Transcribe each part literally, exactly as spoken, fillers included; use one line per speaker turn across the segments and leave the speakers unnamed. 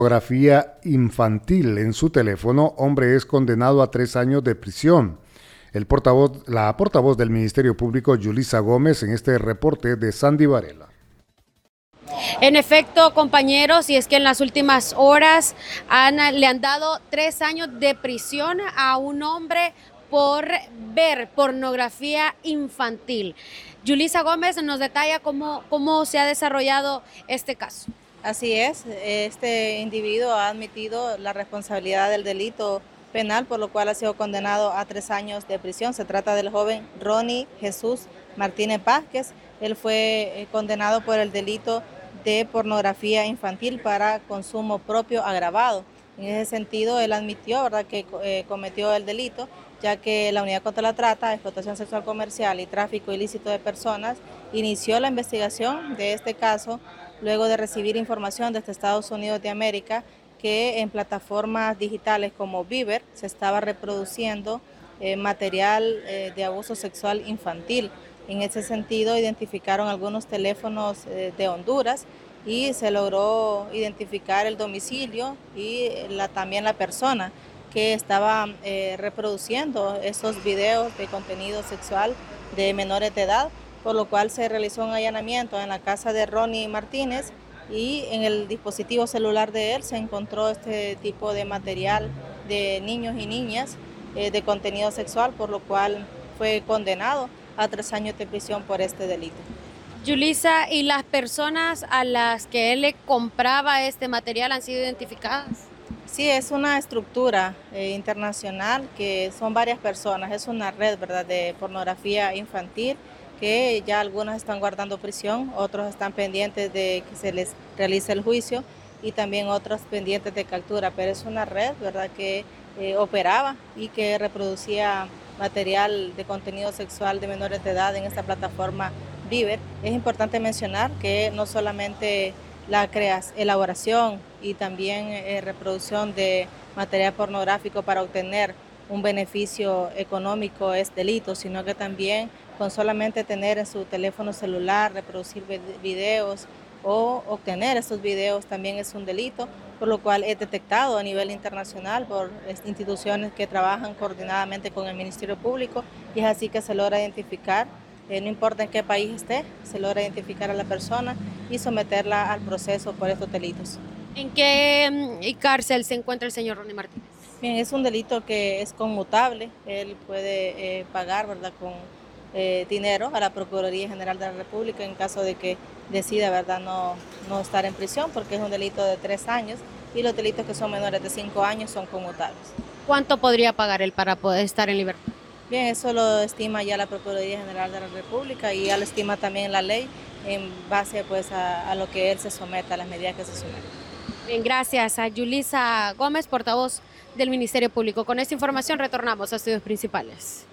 pornografía infantil en su teléfono, hombre es condenado a tres años de prisión. El portavoz, la portavoz del Ministerio Público, Yulisa Gómez, en este reporte de Sandy Varela.
En efecto, compañeros, y es que en las últimas horas han, le han dado tres años de prisión a un hombre por ver pornografía infantil. Yulisa Gómez nos detalla cómo, cómo se ha desarrollado este caso.
Así es, este individuo ha admitido la responsabilidad del delito penal, por lo cual ha sido condenado a tres años de prisión. Se trata del joven Ronnie Jesús Martínez Vázquez. Él fue condenado por el delito de pornografía infantil para consumo propio agravado. En ese sentido, él admitió, ¿verdad?, que eh, cometió el delito, ya que la Unidad contra la Trata, Explotación Sexual Comercial y Tráfico Ilícito de Personas inició la investigación de este caso luego de recibir información desde Estados Unidos de América que en plataformas digitales como Viber se estaba reproduciendo eh, material eh, de abuso sexual infantil. En ese sentido, identificaron algunos teléfonos eh, de Honduras y se logró identificar el domicilio y la, también la persona que estaba eh, reproduciendo esos videos de contenido sexual de menores de edad, por lo cual se realizó un allanamiento en la casa de Ronnie Martínez y en el dispositivo celular de él se encontró este tipo de material de niños y niñas eh, de contenido sexual, por lo cual fue condenado a tres años de prisión por este delito.
Yulisa, ¿y las personas a las que él le compraba este material han sido identificadas?
Sí, es una estructura eh, internacional que son varias personas, es una red, ¿verdad?, de pornografía infantil que ya algunos están guardando prisión, otros están pendientes de que se les realice el juicio y también otros pendientes de captura, pero es una red, ¿verdad?, que eh, operaba y que reproducía material de contenido sexual de menores de edad en esta plataforma Viber. Es importante mencionar que no solamente la creación, elaboración y también eh, reproducción de material pornográfico para obtener un beneficio económico es delito, sino que también con solamente tener en su teléfono celular, reproducir videos o obtener esos videos también es un delito, por lo cual es detectado a nivel internacional por instituciones que trabajan coordinadamente con el Ministerio Público y es así que se logra identificar, eh, no importa en qué país esté, se logra identificar a la persona y someterla al proceso por estos delitos.
¿En qué cárcel se encuentra el señor Ronnie Martínez?
Bien, es un delito que es conmutable, él puede eh, pagar, ¿verdad?, con eh, dinero a la Procuraduría General de la República en caso de que decida, ¿verdad?, no, no estar en prisión, porque es un delito de tres años y los delitos que son menores de cinco años son conmutables.
¿Cuánto podría pagar él para poder estar en libertad?
Bien, eso lo estima ya la Procuraduría General de la República y ya lo estima también la ley en base pues a, a lo que él se someta, a las medidas que se someten.
Bien, gracias a Yulisa Gómez, portavoz del Ministerio Público. Con esta información retornamos a estudios principales.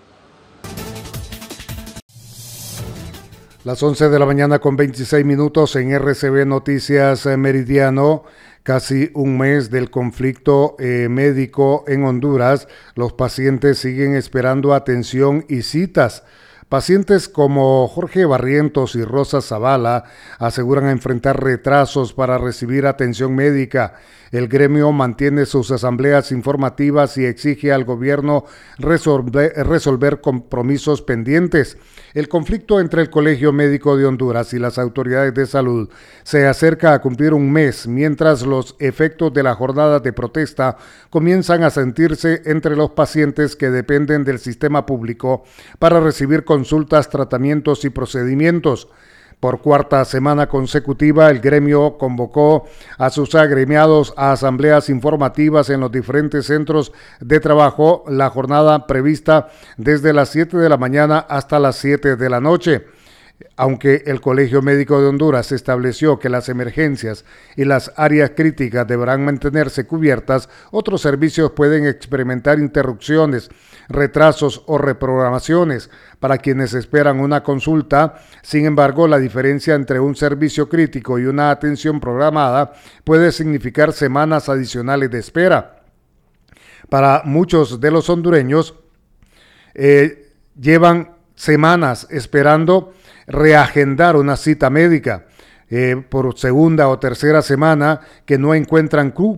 Las once de la mañana con veintiséis minutos en R C B Noticias Meridiano. Casi un mes del conflicto eh, médico en Honduras, los pacientes siguen esperando atención y citas. Pacientes como Jorge Barrientos y Rosa Zavala aseguran enfrentar retrasos para recibir atención médica. El gremio mantiene sus asambleas informativas y exige al gobierno resolver, resolver compromisos pendientes. El conflicto entre el Colegio Médico de Honduras y las autoridades de salud se acerca a cumplir un mes, mientras los efectos de la jornada de protesta comienzan a sentirse entre los pacientes que dependen del sistema público para recibir consultas, tratamientos y procedimientos. Por cuarta semana consecutiva, el gremio convocó a sus agremiados a asambleas informativas en los diferentes centros de trabajo, la jornada prevista desde las siete de la mañana hasta las siete de la noche. Aunque el Colegio Médico de Honduras estableció que las emergencias y las áreas críticas deberán mantenerse cubiertas, otros servicios pueden experimentar interrupciones, retrasos o reprogramaciones para quienes esperan una consulta. Sin embargo, la diferencia entre un servicio crítico y una atención programada puede significar semanas adicionales de espera. Para muchos de los hondureños, eh, llevan semanas esperando reagendar una cita médica eh, por segunda o tercera semana que no encuentran cupo